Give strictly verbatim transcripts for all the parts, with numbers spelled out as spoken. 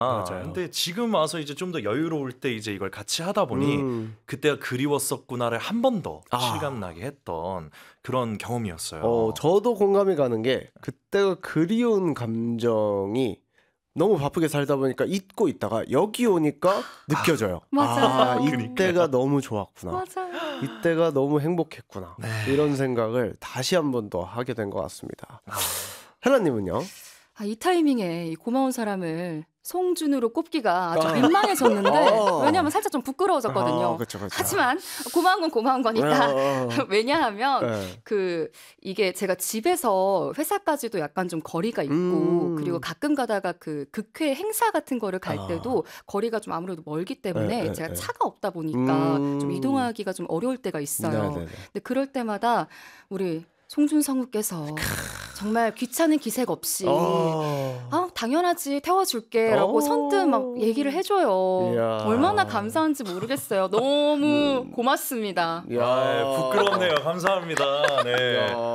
맞아요. 근데 지금 와서 이제 좀 더 여유로울 때 이제 이걸 같이 하다 보니 음. 그때가 그리웠었구나를 한 번 더 아. 실감나게 했던 그런 경험이었어요. 어, 저도 공감이 가는 게 그때가 그리운 감정이 너무 바쁘게 살다 보니까 잊고 있다가 여기 오니까 느껴져요. 맞아요. 아, 이때가 너무 좋았구나. 맞아요. 이때가 너무 행복했구나. 네. 이런 생각을 다시 한 번 더 하게 된 것 같습니다. 아. 헬라님은요? 아, 이 타이밍에 이 고마운 사람을 송준으로 꼽기가 아주 아. 민망해졌는데 아. 왜냐하면 살짝 좀 부끄러워졌거든요. 아, 그쵸, 그쵸. 하지만 고마운 건 고마운 거니까 어, 어. 왜냐하면 네. 그 이게 제가 집에서 회사까지도 약간 좀 거리가 있고 음. 그리고 가끔 가다가 그 극회 행사 같은 거를 갈 아. 때도 거리가 좀 아무래도 멀기 때문에 네, 네, 제가 네. 차가 없다 보니까 음. 좀 이동하기가 좀 어려울 때가 있어요. 네, 네, 네. 근데 그럴 때마다 우리 송준 성우께서 정말 귀찮은 기색 없이 어. 아 당연하지 태워줄게라고 어. 선뜻 막 얘기를 해줘요. 이야. 얼마나 감사한지 모르겠어요. 너무 음. 고맙습니다. 야. 아, 부끄럽네요. 감사합니다. 네.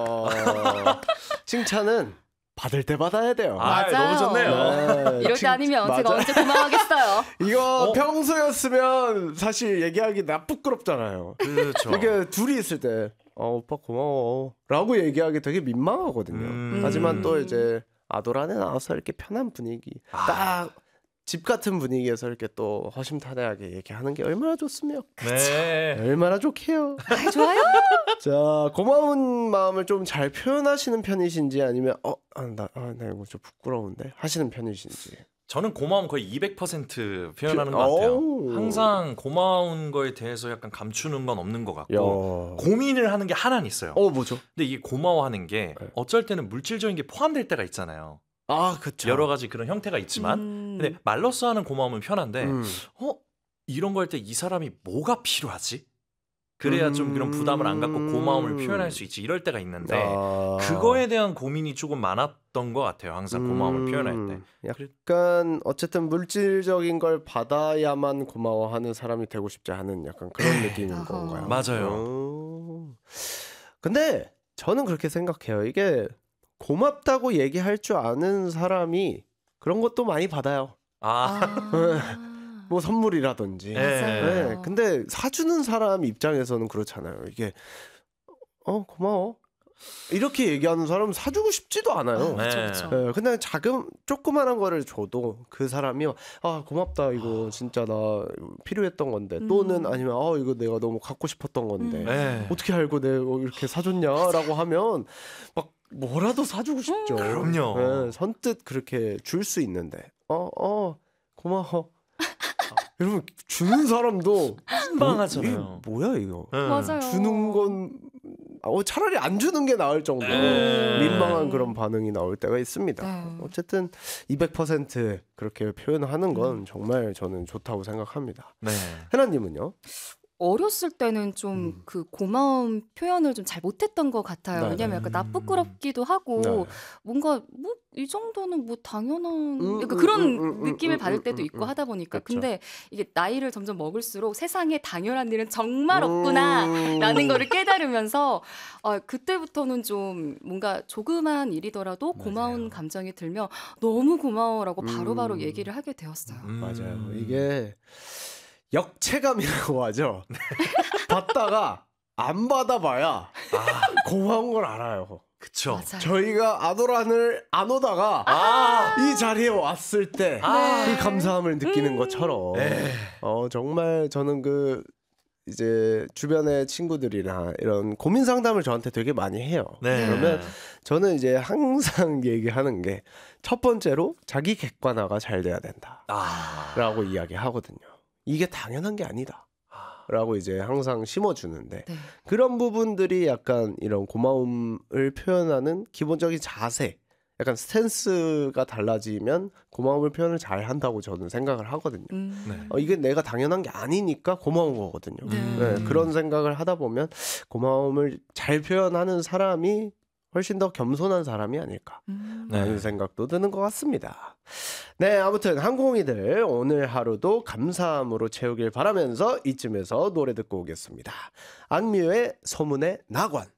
야. 칭찬은 받을 때 받아야 돼요. 아, 맞아요. 너무 좋네요. 네, 이럴 때 칭- 아니면 제가 맞아. 언제 고마워하겠어요. 이거 어? 평소였으면 사실 얘기하기 나 부끄럽잖아요. 그렇죠. 이게 둘이 있을 때 어, 오빠 고마워 라고 얘기하기 되게 민망하거든요. 음. 하지만 또 이제 아도란에 나와서 이렇게 편한 분위기 아. 딱 집 같은 분위기에서 이렇게 또 허심탄회하게 얘기하는 게 얼마나 좋습니까? 네. 얼마나 좋게요. 아, 좋아요. 자, 고마운 마음을 좀 잘 표현하시는 편이신지 아니면 어, 아, 나, 아, 나 이거 좀 부끄러운데 하시는 편이신지. 저는 고마움 거의 이백 퍼센트 표현하는 것 같아요. 오. 항상 고마운 거에 대해서 약간 감추는 건 없는 것 야. 같고 고민을 하는 게 하나는 있어요. 어, 뭐죠? 근데 이게 고마워하는 게 네. 어쩔 때는 물질적인 게 포함될 때가 있잖아요. 아, 그쵸. 여러 가지 그런 형태가 있지만 음. 근데 말로써 하는 고마움은 편한데 음. 어? 이런 거 할 때 이 사람이 뭐가 필요하지? 그래야 좀 그런 부담을 안 갖고 고마움을 표현할 수 있지 이럴 때가 있는데 아. 그거에 대한 고민이 조금 많았던 것 같아요. 항상 고마움을 음. 표현할 때. 약간 어쨌든 물질적인 걸 받아야만 고마워하는 사람이 되고 싶지 않은 약간 그런 느낌인 어허. 건가요? 맞아요. 음. 근데 저는 그렇게 생각해요. 이게 고맙다고 얘기할 줄 아는 사람이 그런 것도 많이 받아요. 아, 아. 뭐 선물이라든지. 네. 맞아요. 네, 근데 사주는 사람 입장에서는 그렇잖아요. 이게 어 고마워 이렇게 얘기하는 사람은 사주고 싶지도 않아요. 아, 그쵸, 네. 그쵸. 네, 근데 작은 조그만한 거를 줘도 그 사람이 아 고맙다 이거 진짜 나 필요했던 건데 음. 또는 아니면 아 이거 내가 너무 갖고 싶었던 건데 음. 네. 어떻게 알고 내가 이렇게 사줬냐라고 하면 막 뭐라도 사주고 싶죠. 그럼요. 네, 선뜻 그렇게 줄 수 있는데 어 어 고마워. 여러분 주는 사람도 민망하잖아요. 뭐, 이게 뭐야 이거? 네. 맞아요. 주는 건 어, 차라리 안 주는 게 나을 정도로 네. 민망한 그런 반응이 나올 때가 있습니다. 네. 어쨌든 이백 퍼센트 그렇게 표현하는 건 정말 저는 좋다고 생각합니다. 네. 해나님은요? 어렸을 때는 좀 음. 그 고마운 표현을 좀 잘 못했던 것 같아요. 네, 왜냐면 네. 약간 나 부끄럽기도 하고 네. 뭔가 뭐 이 정도는 뭐 당연한 음, 약간 음, 그런 음, 음, 느낌을 음, 받을 음, 때도 음, 있고 음. 하다 보니까 그쵸. 근데 이게 나이를 점점 먹을수록 세상에 당연한 일은 정말 음. 없구나라는 거를 깨달으면서 어, 그때부터는 좀 뭔가 조그만 일이더라도 고마운 맞아요. 감정이 들면 너무 고마워라고 바로바로 음. 얘기를 하게 되었어요. 음. 맞아요. 이게 역체감이라고 하죠. 받다가 안 받아봐야 아, 고마운 걸 알아요. 그쵸. 맞아요. 저희가 아도란을 안 오다가 아, 이 자리에 왔을 때 그 아. 감사함을 느끼는 음. 것처럼 네. 어 정말 저는 그 이제 주변의 친구들이나 이런 고민 상담을 저한테 되게 많이 해요. 네. 그러면 저는 이제 항상 얘기하는 게 첫 번째로 자기 객관화가 잘 돼야 된다라고 아, 이야기하거든요. 이게 당연한 게 아니다. 라고 이제 항상 심어주는데 네. 그런 부분들이 약간 이런 고마움을 표현하는 기본적인 자세, 약간 스탠스가 달라지면 고마움을 표현을 잘 한다고 저는 생각을 하거든요. 음. 네. 어, 이게 내가 당연한 게 아니니까 고마운 거거든요. 네. 네, 그런 생각을 하다 보면 고마움을 잘 표현하는 사람이 훨씬 더 겸손한 사람이 아닐까 음. 네. 라는 생각도 드는 것 같습니다. 네, 아무튼 항공이들 오늘 하루도 감사함으로 채우길 바라면서 이쯤에서 노래 듣고 오겠습니다. 악뮤의 소문의 낙원.